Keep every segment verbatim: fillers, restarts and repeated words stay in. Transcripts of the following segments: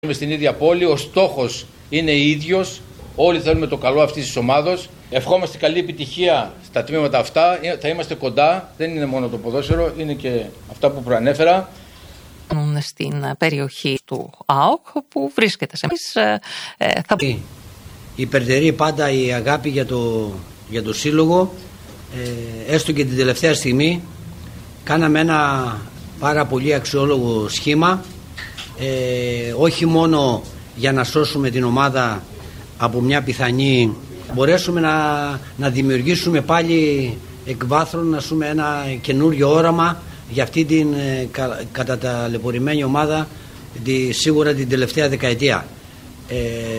Είμαι στην ίδια πόλη, ο στόχος είναι ίδιος, όλοι θέλουμε το καλό αυτής της ομάδος. Ευχόμαστε καλή επιτυχία στα τμήματα αυτά, θα είμαστε κοντά, δεν είναι μόνο το ποδόσφαιρο, είναι και αυτά που προανέφερα. Στην περιοχή του ΑΟΚ που βρίσκεται σε εμείς. Ε, θα... Υπερτερεί πάντα η αγάπη για το, για το σύλλογο, ε, έστω και την τελευταία στιγμή κάναμε ένα πάρα πολύ αξιόλογο σχήμα, ε, όχι μόνο για να σώσουμε την ομάδα από μια πιθανή, μπορέσουμε να, να δημιουργήσουμε πάλι εκ βάθρων, να σούμε ένα καινούριο όραμα για αυτή την ε, κα, καταταλαιπωρημένη ομάδα τη, σίγουρα την τελευταία δεκαετία. Ε,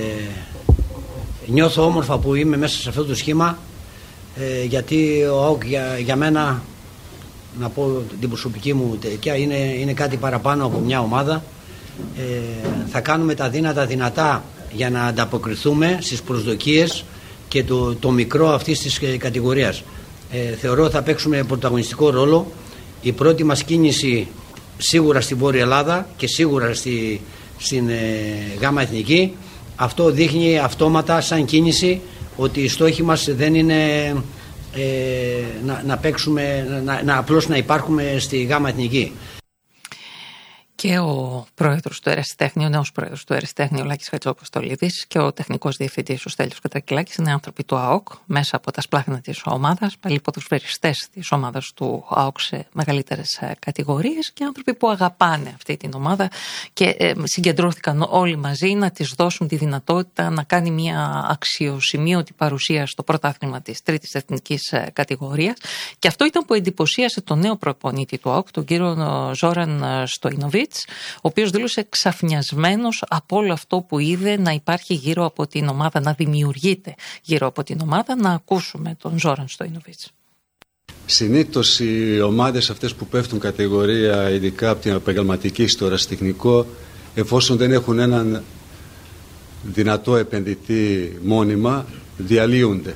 νιώθω όμορφα που είμαι μέσα σε αυτό το σχήμα, ε, γιατί ο ΑΟΚ για, για μένα, να πω την προσωπική μου τέτοια, είναι, είναι κάτι παραπάνω από μια ομάδα. Ε, θα κάνουμε τα δύνατα δυνατά για να ανταποκριθούμε στις προσδοκίες και το, το μικρό αυτής της κατηγορίας. Ε, θεωρώ θα παίξουμε πρωταγωνιστικό ρόλο. Η πρώτη μας κίνηση σίγουρα στην Βόρεια Ελλάδα και σίγουρα στη, στην ε, Γάμα Εθνική. Αυτό δείχνει αυτόματα σαν κίνηση ότι οι στόχοι μας δεν είναι ε, να, να παίξουμε, να, να απλώς να υπάρχουμε στη Γάμα Εθνική. Και ο πρόεδρος του Ερασιτέχνη, ο νέος πρόεδρος του Ερασιτέχνη, ο Λάκης Χατζόπαστολίδης, και ο τεχνικός διευθυντής, ο Στέλιος Κατρακυλάκης, είναι άνθρωποι του ΑΟΚ, μέσα από τα σπλάχνα της ομάδας, παλιοί ποδοσφαιριστές της ομάδας του ΑΟΚ σε μεγαλύτερες κατηγορίες και άνθρωποι που αγαπάνε αυτή την ομάδα και ε, συγκεντρώθηκαν όλοι μαζί να της δώσουν τη δυνατότητα να κάνει μια αξιοσημείωτη παρουσία στο πρωτάθλημα της τρίτης εθνικής κατηγορίας. Και αυτό ήταν που εντυπωσίασε τον νέο προπονητή του ΑΟΚ, τον κύριο Ζόραν Στοϊνοβίτς, ο οποίος δήλωσε ξαφνιασμένος από όλο αυτό που είδε να υπάρχει γύρω από την ομάδα, να δημιουργείται γύρω από την ομάδα. Να ακούσουμε τον Ζόραν Στοϊνοβίτς. Συνήθως οι ομάδες αυτές που πέφτουν κατηγορία, ειδικά από την επαγγελματική στο ερασιτεχνικό, εφόσον δεν έχουν έναν δυνατό επενδυτή μόνιμα, διαλύονται.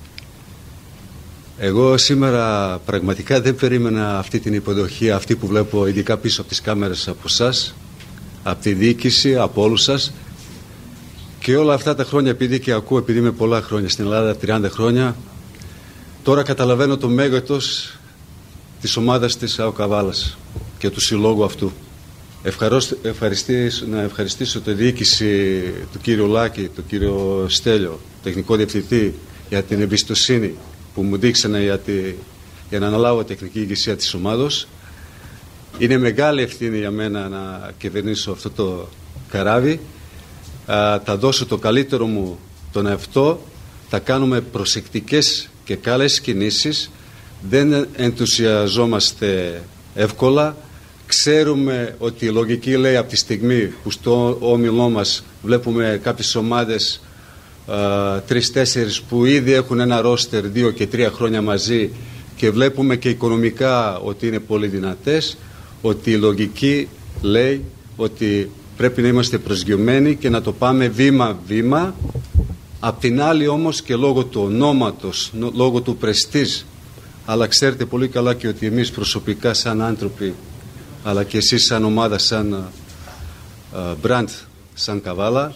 Εγώ σήμερα πραγματικά δεν περίμενα αυτή την υποδοχή, αυτή που βλέπω ειδικά πίσω από τις κάμερες από εσάς, από τη διοίκηση, από όλους σας. Και όλα αυτά τα χρόνια, επειδή και ακούω, επειδή είμαι πολλά χρόνια στην Ελλάδα, τριάντα χρόνια, τώρα καταλαβαίνω το μέγεθος της ομάδας της ΑΟΚ Καβάλας και του συλλόγου αυτού. Ευχαριστήσω, να ευχαριστήσω τη διοίκηση του κύριου Λάκη, του κύριο Στέλιο, τεχνικό διευθυντή, για την εμπιστοσύνη που μου δείξανε για, τη, για να αναλάβω τεχνική ηγεσία της ομάδος. Είναι μεγάλη ευθύνη για μένα να κυβερνήσω αυτό το καράβι. Α, θα δώσω το καλύτερο μου τον εαυτό. Θα κάνουμε προσεκτικές και καλές κινήσεις. Δεν ενθουσιαζόμαστε εύκολα. Ξέρουμε ότι η λογική λέει από τη στιγμή που στο όμιλό μας βλέπουμε κάποιες ομάδες Uh, τρεις-τέσσερις που ήδη έχουν ένα ρόστερ δύο και τρία χρόνια μαζί και βλέπουμε και οικονομικά ότι είναι πολύ δυνατές, ότι η λογική λέει ότι πρέπει να είμαστε προσγειωμένοι και να το πάμε βήμα-βήμα. Απ' την άλλη όμως και λόγω του ονόματος, λόγω του πρεστίζ, αλλά ξέρετε πολύ καλά και ότι εμείς προσωπικά σαν άνθρωποι, αλλά και εσείς σαν ομάδα, σαν uh, brand, σαν Καβάλα,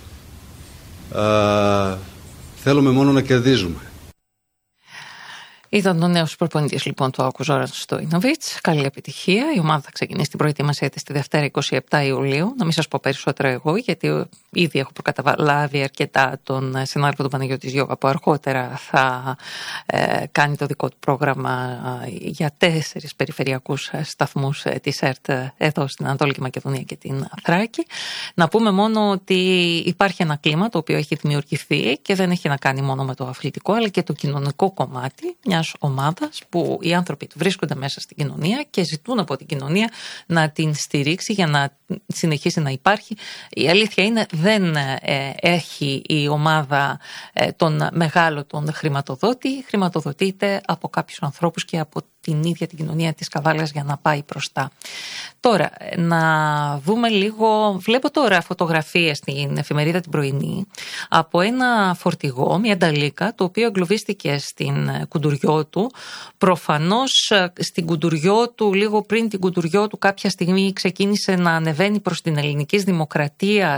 Uh, θέλουμε μόνο να κερδίζουμε. Ήταν ο νέος προπονητής λοιπόν του ΑΟΚ, Ζόραν Στοϊνοβίτς. Καλή επιτυχία. Η ομάδα θα ξεκινήσει την προετοιμασία της τη Δευτέρα εικοστή επτάτη Ιουλίου. Να μην σας πω περισσότερο εγώ, γιατί ήδη έχω προκαταλάβει αρκετά τον συνάδελφο του Παναγιώτη Γιώργα, που αργότερα θα ε, κάνει το δικό του πρόγραμμα ε, για τέσσερις περιφερειακούς σταθμούς ε, της ΕΡΤ ε, εδώ στην Ανατολική Μακεδονία και την Θράκη. Να πούμε μόνο ότι υπάρχει ένα κλίμα το οποίο έχει δημιουργηθεί και δεν έχει να κάνει μόνο με το αθλητικό, αλλά και το κοινωνικό κομμάτι μιας ομάδας που οι άνθρωποι του βρίσκονται μέσα στην κοινωνία και ζητούν από την κοινωνία να την στηρίξει για να συνεχίσει να υπάρχει. Η αλήθεια είναι δεν ε, έχει η ομάδα ε, τον μεγάλο τον χρηματοδότη, χρηματοδοτείται από κάποιους ανθρώπους και από την ίδια την κοινωνία της Καβάλας για να πάει μπροστά. Τώρα, να δούμε λίγο, βλέπω τώρα φωτογραφίες στην εφημερίδα την πρωινή από ένα φορτηγό, μια νταλίκα, το οποίο εγκλωβίστηκε στην Κουντουριώτου. Προφανώς στην Κουντουριώτου, λίγο πριν την Κουντουριώτου, κάποια στιγμή ξεκίνησε να ανεβαίνει προς την Ελληνικής Δημοκρατίας